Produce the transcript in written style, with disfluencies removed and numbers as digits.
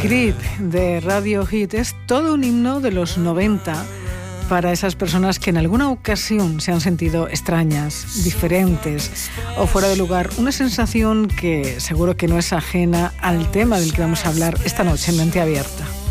Creep de Radiohead es todo un himno de los 90 para esas personas que en alguna ocasión se han sentido extrañas, diferentes o fuera de lugar. Una sensación que seguro que no es ajena al tema del que vamos a hablar esta noche en Mente Abierta.